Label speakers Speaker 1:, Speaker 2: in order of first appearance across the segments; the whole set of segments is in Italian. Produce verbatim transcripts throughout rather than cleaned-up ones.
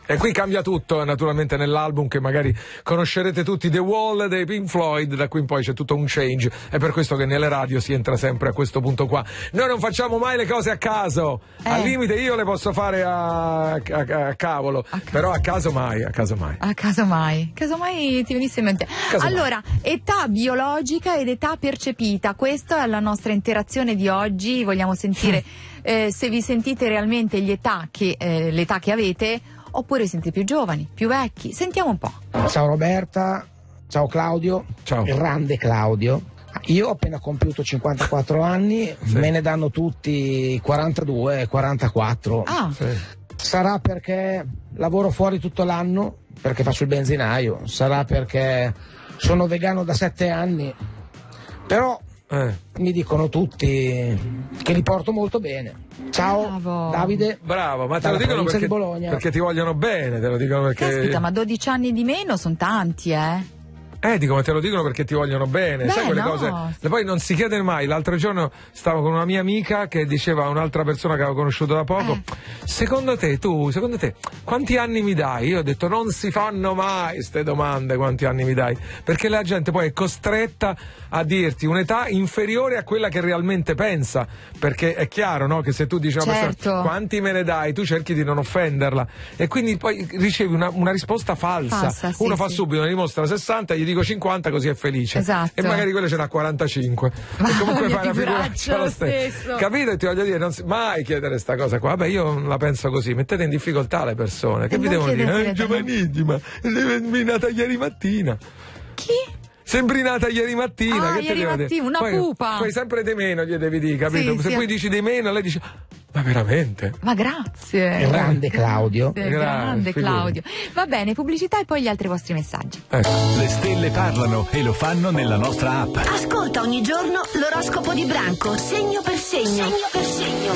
Speaker 1: E qui cambia tutto, naturalmente, nell'album che magari conoscerete tutti, The Wall dei Pink Floyd. Da qui in poi c'è tutto un change, è per questo che nelle radio si entra sempre a questo punto qua. Noi non facciamo mai le cose a caso, eh. Al limite io le posso fare a, a, a cavolo, a ca- però a caso mai, a caso mai.
Speaker 2: A caso mai, caso mai ti venisse in mente. Caso allora, mai. Età biologica ed età percepita, questa è la nostra interazione di oggi. Vogliamo sentire eh, se vi sentite realmente gli età che, eh, l'età che avete, oppure siete più giovani, più vecchi. Sentiamo un po'.
Speaker 3: Ciao Roberta, ciao Claudio,
Speaker 1: ciao.
Speaker 3: Grande Claudio. Io ho appena compiuto cinquantaquattro anni, sì. Me ne danno tutti quarantadue, quarantaquattro.
Speaker 2: Ah.
Speaker 1: Sì.
Speaker 3: Sarà perché lavoro fuori tutto l'anno, perché faccio il benzinaio, sarà perché sono vegano da sette anni, però eh. mi dicono tutti che li porto molto bene. Ciao.
Speaker 2: Bravo.
Speaker 3: Davide.
Speaker 1: Bravo, ma te lo dicono perché,
Speaker 3: di Bologna.
Speaker 1: Perché ti vogliono bene, te lo dicono perché...
Speaker 2: Caspita, ma dodici anni di meno sono tanti, eh?
Speaker 1: Eh, dico, ma te lo dicono perché ti vogliono bene.
Speaker 2: Beh,
Speaker 1: sai quelle
Speaker 2: no.
Speaker 1: cose? E poi non si chiede mai. L'altro giorno stavo con una mia amica che diceva a un'altra persona che avevo conosciuto da poco:
Speaker 2: eh.
Speaker 1: secondo te, tu, secondo te, quanti anni mi dai? Io ho detto, non si fanno mai ste domande, quanti anni mi dai? Perché la gente poi è costretta a dirti un'età inferiore a quella che realmente pensa. Perché è chiaro, no? Che se tu dici a una
Speaker 2: certo.
Speaker 1: persona quanti me ne dai, tu cerchi di non offenderla. E quindi poi ricevi una, una risposta falsa.
Speaker 2: falsa sì,
Speaker 1: Uno
Speaker 2: sì.
Speaker 1: fa subito, ne dimostra sessanta, gli dico cinquanta, così è felice.
Speaker 2: Esatto.
Speaker 1: E magari quella ce n'ha quarantacinque.
Speaker 2: Ma
Speaker 1: e comunque
Speaker 2: mia
Speaker 1: fai una figuraccia lo stesso.
Speaker 2: stesso.
Speaker 1: Capito? E ti voglio dire, non si mai chiedere sta cosa qua. Vabbè, io la penso così, mettete in difficoltà le persone. Che
Speaker 2: e
Speaker 1: vi devono dire?
Speaker 2: Eh,
Speaker 1: è giovanissima, è nata ieri mattina.
Speaker 2: Chi?
Speaker 1: Sembri nata ieri mattina.
Speaker 2: Ah,
Speaker 1: che
Speaker 2: ieri mattina, una
Speaker 1: poi,
Speaker 2: pupa.
Speaker 1: Poi sempre di meno gli devi dire, capito?
Speaker 2: Sì,
Speaker 1: Se
Speaker 2: sì.
Speaker 1: poi dici di meno, lei dice, ma veramente?
Speaker 2: Ma grazie.
Speaker 3: Grande Claudio.
Speaker 2: Grazie,
Speaker 1: Grazie,
Speaker 2: grande
Speaker 1: figurati.
Speaker 2: Claudio. Va bene, pubblicità e poi gli altri vostri messaggi.
Speaker 1: Ecco.
Speaker 4: Le stelle parlano e lo fanno nella nostra app.
Speaker 5: Ascolta ogni giorno l'oroscopo di Branco, segno per segno. Segno per segno.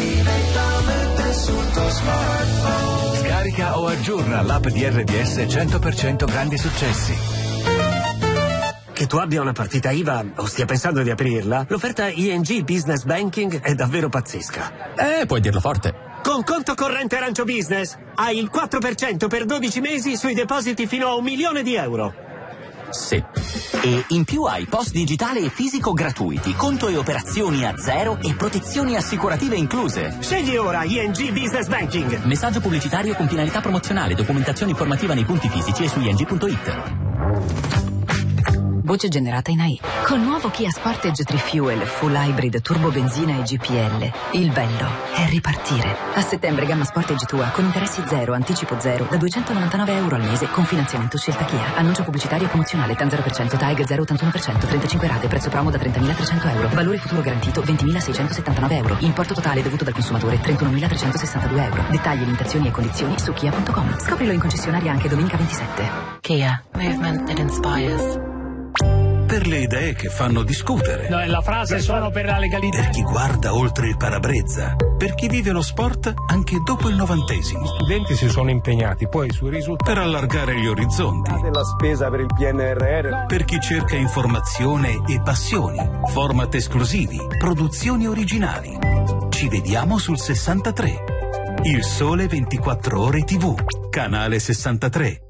Speaker 4: Scarica o aggiorna l'app di R D S cento per cento grandi successi.
Speaker 6: Che tu abbia una partita I V A o stia pensando di aprirla, l'offerta I N G Business Banking è davvero pazzesca.
Speaker 7: Eh, puoi dirlo forte.
Speaker 6: Con conto corrente Arancio Business hai il quattro per cento per dodici mesi sui depositi fino a un milione di euro.
Speaker 7: Sì.
Speaker 8: E in più hai post digitale e fisico gratuiti, conto e operazioni a zero e protezioni assicurative incluse.
Speaker 6: Scegli ora I N G Business Banking.
Speaker 8: Messaggio pubblicitario con finalità promozionale, documentazione informativa nei punti fisici e su i n g punto i t.
Speaker 9: Voce generata in A I. Con nuovo Kia Sportage tre Fuel, full hybrid, turbo benzina e G P L. Il bello è ripartire. A settembre gamma Sportage tua con interessi zero, anticipo zero, da duecentonovantanove euro al mese con finanziamento scelta Kia. Annuncio pubblicitario promozionale, T A N zero per cento, T A E G zero virgola ottantuno per cento, trentacinque rate, prezzo promo da trentamilatrecento euro. Valore futuro garantito ventimilaseicentosettantanove euro. Importo totale dovuto dal consumatore trentunomilatrecentosessantadue euro. Dettagli, limitazioni e condizioni su kia punto com. Scoprilo in concessionaria anche domenica ventisette. Kia. Movement that inspires.
Speaker 4: Per le idee che fanno discutere.
Speaker 10: No, la frase sono per la legalità.
Speaker 4: Per chi guarda oltre il parabrezza. Per chi vive lo sport anche dopo il novantesimo.
Speaker 11: Gli studenti si sono impegnati poi sui risultati.
Speaker 4: Per allargare gli orizzonti.
Speaker 12: Della spesa per il P N R R.
Speaker 4: Per chi cerca informazione e passioni. Format esclusivi. Produzioni originali. Ci vediamo sul sessantatré. Il Sole ventiquattro Ore tivù. Canale sessantatré.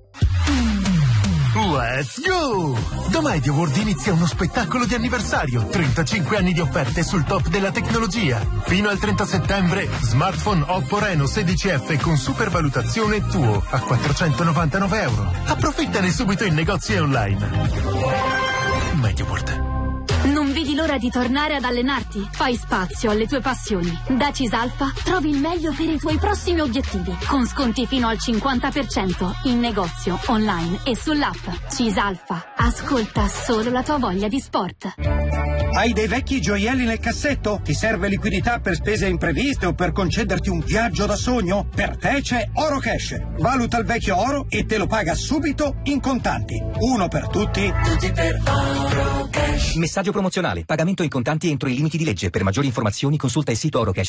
Speaker 13: Let's go! Da Media World inizia uno spettacolo di anniversario, trentacinque anni di offerte sul top della tecnologia. Fino al trenta settembre, smartphone Oppo Reno sedici F con supervalutazione tuo a quattrocentonovantanove euro. Approfittane subito in negozi e online. Media World.
Speaker 14: Non vedi l'ora di tornare ad allenarti? Fai spazio alle tue passioni. Da Cisalfa trovi il meglio per i tuoi prossimi obiettivi, con sconti fino al cinquanta per cento in negozio, online e sull'app. Cisalfa, ascolta solo la tua voglia di sport.
Speaker 15: Hai dei vecchi gioielli nel cassetto? Ti serve liquidità per spese impreviste o per concederti un viaggio da sogno? Per te c'è Oro Cash. Valuta il vecchio oro e te lo paga subito in contanti. Uno per tutti, tutti per Oro Cash.
Speaker 8: Messaggio promozionale. Pagamento in contanti entro i limiti di legge. Per maggiori informazioni consulta il sito orocash